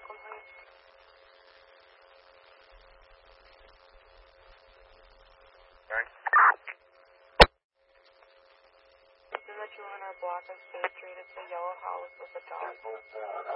complaint? Sorry? It says that you were in our block on State Street. It's a yellow house with a dog.